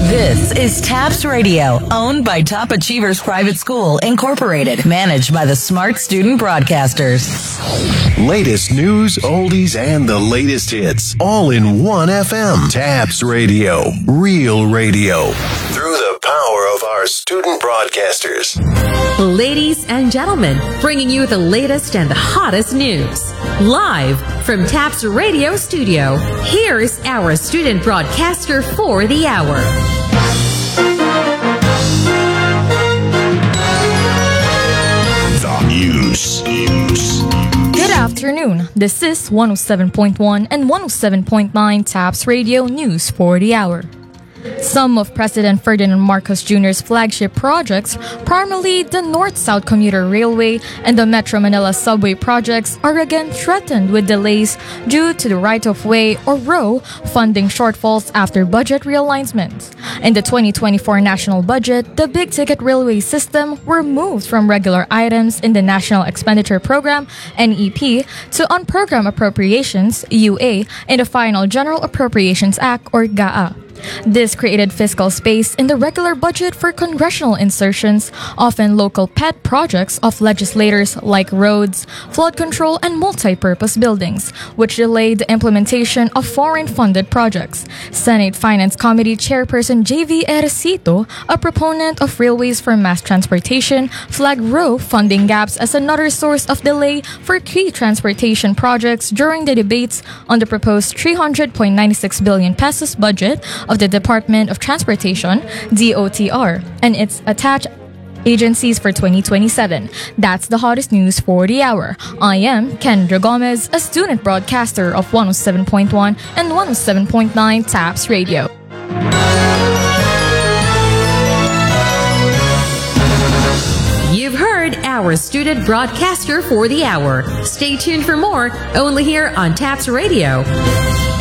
This is TAPS Radio, owned by Top Achievers Private School, Incorporated, managed by the Smart Student Broadcasters. Latest news, oldies, and the latest hits, all in one FM. TAPS Radio, real radio. Through the power of our student broadcasters. Ladies and gentlemen, bringing you the latest and the hottest news. Live from TAPS Radio Studio, here's our student broadcaster for the hour. The news. Good afternoon. This is 107.1 and 107.9 TAPS Radio News for the hour. Some of President Ferdinand Marcos Jr.'s flagship projects, primarily the North-South Commuter Railway and the Metro Manila Subway projects, are again threatened with delays due to the right-of-way, or ROW, funding shortfalls after budget realignments. In the 2024 national budget, the big-ticket railway system were moved from regular items in the National Expenditure Program, NEP, to on-program appropriations, UA, in the final General Appropriations Act, or GAA. This created fiscal space in the regular budget for congressional insertions, often local pet projects of legislators like roads, flood control, and multi-purpose buildings, which delayed the implementation of foreign-funded projects. Senate Finance Committee Chairperson J.V. Erecito, a proponent of railways for mass transportation, flagged ROW funding gaps as another source of delay for key transportation projects during the debates on the proposed 300.96 billion pesos budget of the Department of Transportation, DOTR, and its attached agencies for 2027. That's the hottest news for the hour. I am Kendra Gomez, a student broadcaster of 107.1 and 107.9 TAPS Radio. You've heard our student broadcaster for the hour. Stay tuned for more, only here on TAPS Radio.